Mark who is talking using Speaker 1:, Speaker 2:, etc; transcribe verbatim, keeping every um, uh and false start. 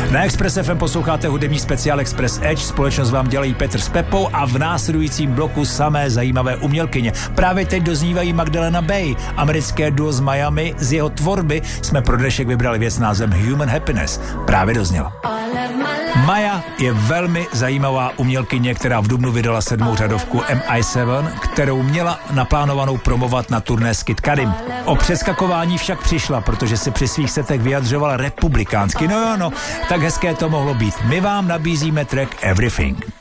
Speaker 1: Na Express F M posloucháte hudební speciál Express Edge, společnost vám dělají Petr s Pepou a v následujícím bloku samé zajímavé umělkyně. Právě teď doznívají Magdalena Bay, americké duo z Miami, z jeho tvorby jsme pro dnešek vybrali věc s názvem Human Happiness. Právě dozněla. Maja je velmi zajímavá umělkyně, která v dubnu vydala sedmou řadovku M I sedm, kterou měla naplánovanou promovat na turné s Kid Cudim. O přeskakování však přišla, protože si při svých setech vyjadřovala republikánsky. No jo, no, tak hezké to mohlo být. My vám nabízíme track Everything.